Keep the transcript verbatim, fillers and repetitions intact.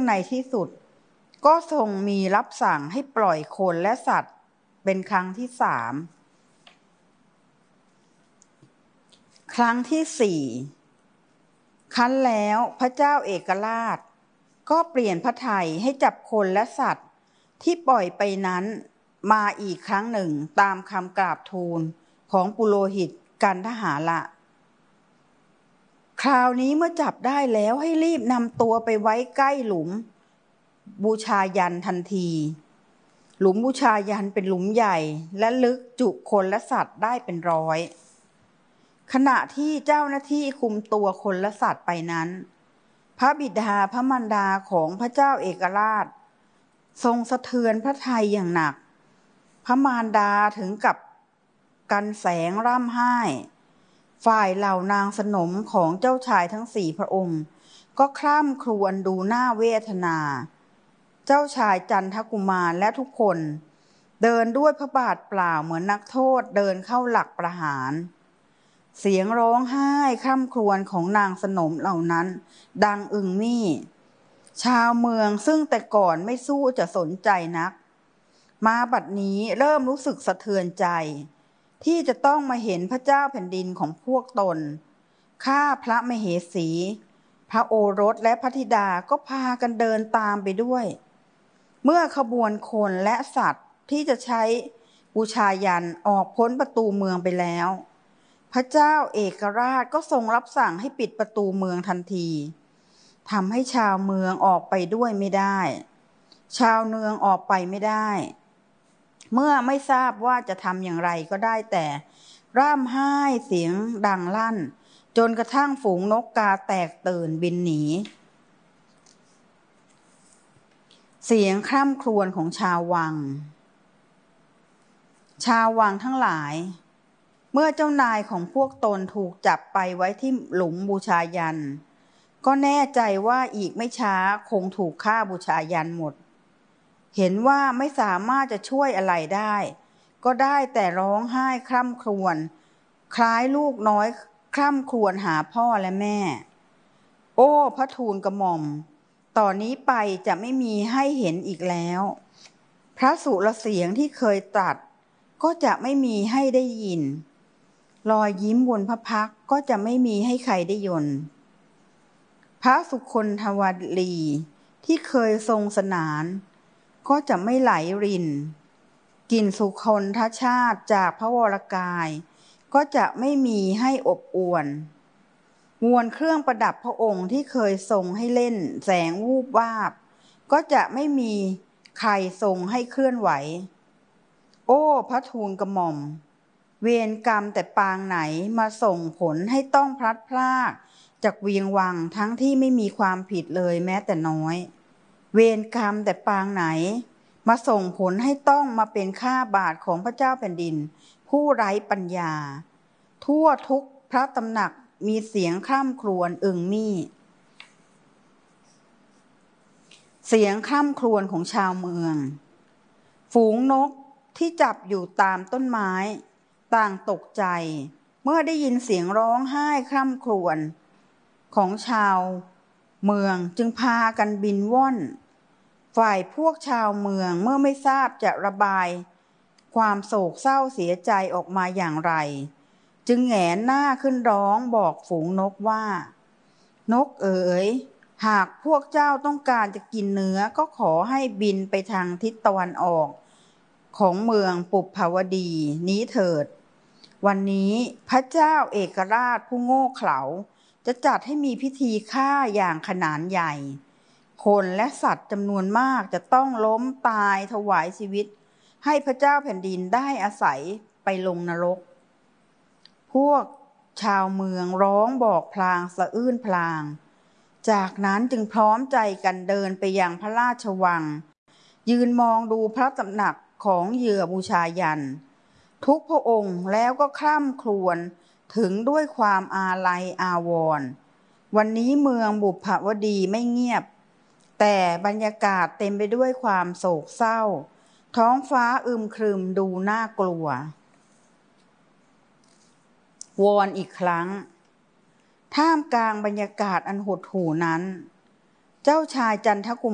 ในที่สุดก็ทรงมีรับสั่งให้ปล่อยคนและสัตว์เป็นครั้งที่สามครั้งที่สี่ครั้นแล้วพระเจ้าเอกราชก็เปลี่ยนพระทัยให้จับคนและสัตว์ที่ปล่อยไปนั้นมาอีกครั้งหนึ่งตามคำกราบทูลของปุโรหิตกันทหาละคราวนี้เมื่อจับได้แล้วให้รีบนำตัวไปไว้ใกล้หลุมบูชายันทันทีหลุมบูชายันเป็นหลุมใหญ่และลึกจุคนและสัตว์ได้เป็นร้อยขณะที่เจ้าหน้าที่คุมตัวคนและสัตว์ไปนั้นพระบิดาพระมารดาของพระเจ้าเอกราชทรงสะเทือนพระทัยอย่างหนักพระมารดาถึงกับกันแสงร่ำไห้ฝ่ายเหล่านางสนมของเจ้าชายทั้งสี่พระองค์ก็คร่ำครวญดูหน้าเวทนาเจ้าชายจันทกุมารและทุกคนเดินด้วยพระบาทเปล่าเหมือนนักโทษเดินเข้าหลักประหารเสียงร้องไห้คร่ำครวญของนางสนมเหล่านั้นดังอึงมี่ชาวเมืองซึ่งแต่ก่อนไม่สู้จะสนใจนักมาบัดนี้เริ่มรู้สึกสะเทือนใจที่จะต้องมาเห็นพระเจ้าแผ่นดินของพวกตนข้าพระมเหสีพระโอรสและพระธิดาก็พากันเดินตามไปด้วยเมื่อขบวนคนและสัตว์ที่จะใช้บูชายันออกพ้นประตูเมืองไปแล้วพระเจ้าเอกราชก็ทรงรับสั่งให้ปิดประตูเมืองทันทีทำให้ชาวเมืองออกไปด้วยไม่ได้ชาวเมืองออกไปไม่ได้เมื่อไม่ทราบว่าจะทำอย่างไรก็ได้แต่ร่ำไห้เสียงดังลั่นจนกระทั่งฝูงนกกาแตกตื่นบินหนีเสียงคร่ำครวญของชาววังชาววังทั้งหลายเมื่อเจ้านายของพวกตนถูกจับไปไว้ที่หลุมบูชายันก็แน่ใจว่าอีกไม่ช้าคงถูกฆ่าบูชายันหมดเห็นว่าไม่สามารถจะช่วยอะไรได้ก็ได้แต่ร้องไห้คร่ำครวญคล้ายลูกน้อยคร่ำครวญหาพ่อและแม่โอ้พระทูลกระหม่อมต่อนนี้ไปจะไม่มีให้เห็นอีกแล้วพระสุรเสียงที่เคยตรัสก็จะไม่มีให้ได้ยินรอยยิ้มบนพระพักตร์ก็จะไม่มีให้ใครได้ยนพระสุคนทวลีที่เคยทรงสนานก็จะไม่ไหลรินกลิ่นสุคนทชาติจากพระวรกายก็จะไม่มีให้อบอวลมวลเครื่องประดับพระองค์ที่เคยทรงให้เล่นแสงวูบวาบก็จะไม่มีใครทรงให้เคลื่อนไหวโอ้พระทูลกระหม่อมเวรกรรมแต่ปางไหนมาส่งผลให้ต้องพลัดพรากจากเวียงวังทั้งที่ไม่มีความผิดเลยแม้แต่น้อยเวรกรรมแต่ปางไหนมาส่งผลให้ต้องมาเป็นข้าบาทของพระเจ้าแผ่นดินผู้ไร้ปัญญาทั่วทุกพระตำหนักมีเสียงคร่ำครวญอึงมี่เสียงคร่ำครวญของชาวเมืองฝูงนกที่จับอยู่ตามต้นไม้ต่างตกใจเมื่อได้ยินเสียงร้องไห้คร่ำครวญของชาวเมืองจึงพากันบินว่อนฝ่ายพวกชาวเมืองเมื่อไม่ทราบจะระบายความโศกเศร้าเสียใจออกมาอย่างไรจึงแหงนหน้าขึ้นร้องบอกฝูงนกว่านกเอ๋ยหากพวกเจ้าต้องการจะกินเนื้อก็ขอให้บินไปทางทิศตะวันออกของเมืองปุพพาวดีนี้เถิดวันนี้พระเจ้าเอกราชผู้โง่เขลาจะจัดให้มีพิธีฆ่าอย่างขนาดใหญ่คนและสัตว์จำนวนมากจะต้องล้มตายถวายชีวิตให้พระเจ้าแผ่นดินได้อาศัยไปลงนรกพวกชาวเมืองร้องบอกพลางสะอื้นพลางจากนั้นจึงพร้อมใจกันเดินไปยังพระราชวังยืนมองดูพระตำหนักของเหยื่อบูชายันทุกพระองค์แล้วก็คร่ำครวญถึงด้วยความอาลัยอาวรณ์วันนี้เมืองบุพวดีไม่เงียบแต่บรรยากาศเต็มไปด้วยความโศกเศร้าท้องฟ้าอึมครึมดูน่ากลัววอนอีกครั้งท่ามกลางบรรยากาศอันหดหู่นั้นเจ้าชายจันทกุ